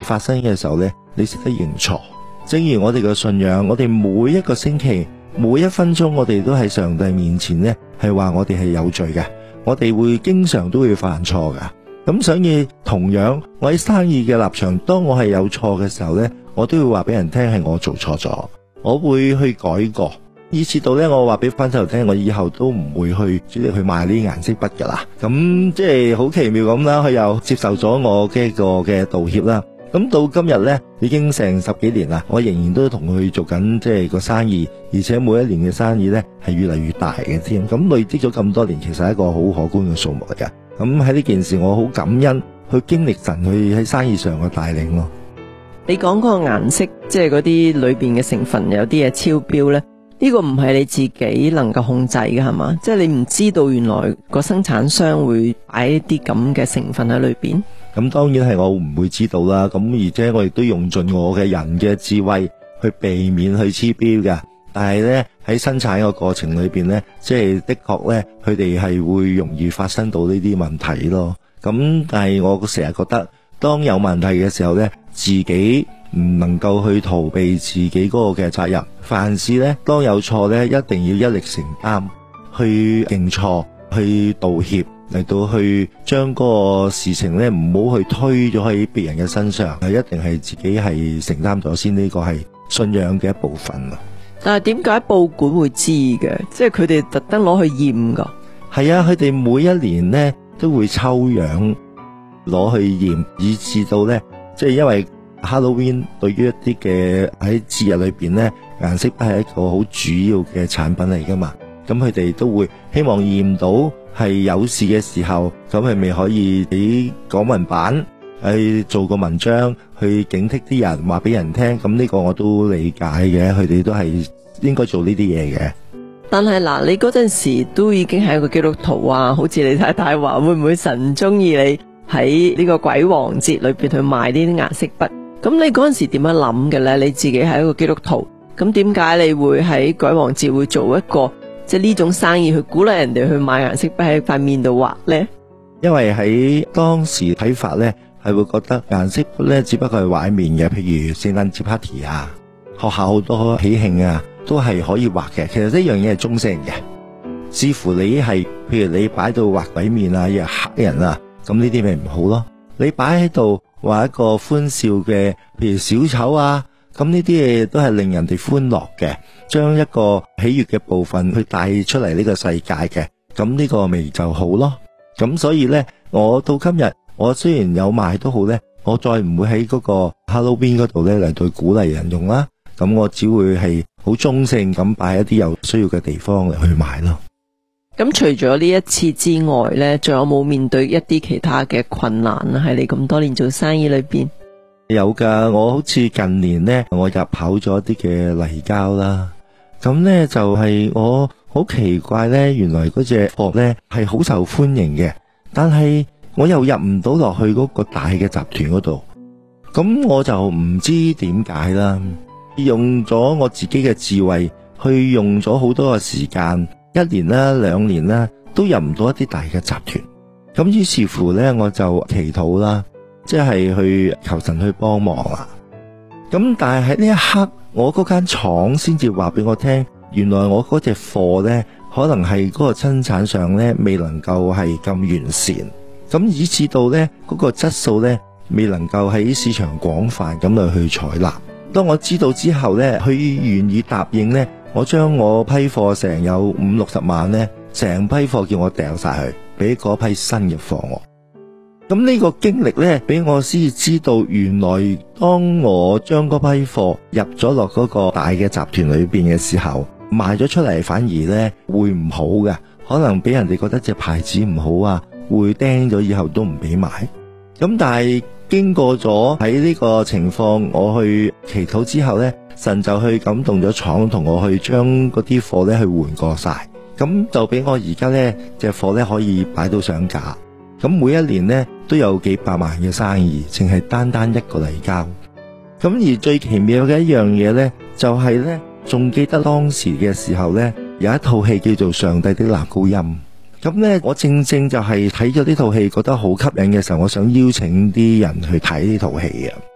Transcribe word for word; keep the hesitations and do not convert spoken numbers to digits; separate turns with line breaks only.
發生嘅時候呢，你識得認錯。正如我哋嘅信仰，我哋每一個星期每一分鐘，我哋都喺上帝面前呢，係話我哋係有罪嘅，我哋會經常都會犯錯噶。咁所以同樣，我喺生意嘅立場，當我係有錯嘅時候呢，我都會話俾人聽係我做錯咗，我會去改過，以至到呢，我話俾翻頭聽，我以後都唔會去主力去賣呢啲顏色筆噶啦。咁即係好奇妙咁啦，佢又接受咗我嘅一個嘅道歉啦。咁到今日呢，已經成十幾年啦，我仍然都同佢做緊即係個生意，而且每一年嘅生意呢係越嚟越大嘅添。咁累積咗咁多年，其實係一個好可觀嘅數目嚟嘅。咁喺呢件事，我好感恩去經歷神去喺生意上嘅帶領咯。
你講嗰個顏色，即係嗰啲裏邊嘅成分有啲嘢超標呢，呢個唔係你自己能夠控制嘅係嘛？即係你唔知道原來個生產商會擺一啲咁嘅成分喺裏邊。
咁當然係我唔會知道啦。咁而且我亦都用盡我嘅人嘅智慧去避免去黐標嘅。但係呢，喺生產個過程裏邊呢，即係的確呢，佢哋係會容易發生到呢啲問題咯。咁但係我成日覺得，當有問題嘅時候呢，自己唔能夠去逃避自己嗰個嘅責任。凡事呢，當有錯呢，一定要一力承擔，去認錯，去道歉，嚟到去將嗰個事情呢，唔好去推咗喺別人嘅身上，係一定係自己係承擔咗先，呢個係信仰嘅一部分咯。
但係點解報館會知嘅？即係佢哋特登攞去驗噶？
係啊，佢哋每一年呢都會抽樣攞去驗，以至到呢，即係因為 Halloween 對於一啲嘅喺節日裏邊呢，顏色係一個好主要嘅產品嚟噶嘛。咁佢哋都會希望驗到係有事嘅時候，咁係咪可以俾港聞版去做個文章去警惕啲人，話俾人聽。咁呢個我都理解嘅，佢哋都係應該做呢啲嘢嘅。
但係嗱，你嗰陣時都已經係一個基督徒啊，好似你太太話，會唔會神中意你喺呢個鬼王節裏邊去賣呢啲顏色筆？咁你嗰陣時點樣諗嘅呢？你自己係一個基督徒，咁點解你會喺鬼王節會做一個即係呢種生意去鼓勵人哋去買顏色筆喺塊面度畫呢？
因為喺當時睇法呢，係會覺得顏色筆呢只不過係畫面嘅，譬如聖誕節 party 啊，學校好多喜慶啊，都係可以畫嘅。其實呢樣嘢係中性嘅，視乎你係譬如你擺到畫鬼面啊，又黑人啊，咁呢啲咪唔好咯。你擺喺度畫一個歡笑嘅，譬如小丑啊，咁呢啲嘢都係令人哋歡樂嘅，將一個喜悅嘅部分去帶出嚟呢個世界嘅，咁呢個咪就好咯。咁所以呢，我到今日，我雖然有賣都好呢，我再唔會喺嗰個 Halloween 嗰度呢嚟到鼓勵人用啦。咁我只會係好中性咁擺一啲有需要嘅地方嚟去賣咯。
咁除咗呢一次之外呢，仲有冇面對一啲其他嘅困難啊？喺你咁多年做生意裏邊？
有噶，我好似近年呢，我入口咗一啲嘅泥膠啦。咁呢就係、是、我好奇怪呢，原來嗰隻貨呢係好受歡迎嘅，但係我又入唔到落去嗰個大嘅集團嗰度。咁我就唔知點解啦。用咗我自己嘅智慧，去用咗好多嘅時間，一年啦、兩年啦，都入唔到一啲大嘅集團。咁於是乎呢，我就祈禱啦，即係去求神去幫忙啦。咁但係喺呢一刻，我嗰間廠先至話俾我聽，原來我嗰隻貨呢，可能係嗰個生產上呢，未能夠係咁完善，咁以至到呢嗰個質素呢，未能夠喺市場廣泛咁去採納。當我知道之後呢，佢願意答應呢，我將我批貨成有五六十萬呢，成批貨叫我掉晒去，俾嗰批新嘅貨我。咁呢個經歷呢，俾我先至知道，原來當我將嗰批貨入咗落嗰個大嘅集團裏邊嘅時候，賣咗出嚟反而呢會唔好嘅，可能俾人哋覺得隻牌子唔好啊，會釘咗以後都唔俾買。咁但係經過咗喺呢個情況，我去祈禱之後呢，神就去感動咗廠，同我去將嗰啲貨呢去換過晒，咁就俾我而家呢隻貨呢可以擺到上架。咁每一年呢都有幾百萬嘅生意，淨係單單一個泥膠。咁而最奇妙嘅一樣嘢呢，就係呢，仲記得當時嘅時候呢，有一套戲叫做《上帝的男高音》。咁呢，我正正就係睇咗呢套戲覺得好吸引嘅時候，我想邀請啲人去睇呢套戲啊。